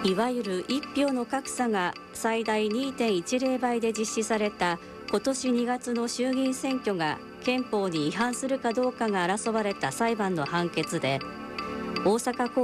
いわゆる一票の格差が最大 2.10 倍で実施された今年2月の衆議院選挙が憲法に違反するかどうかが争われた裁判の判決で、大阪高